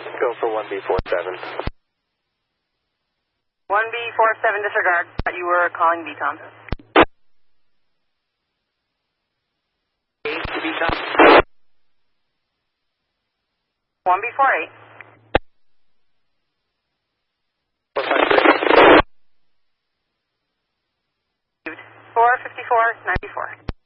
Go for 1B47. 1B47 disregard. You were calling VTOM. To VTOM. 1B48. 453. 454-94.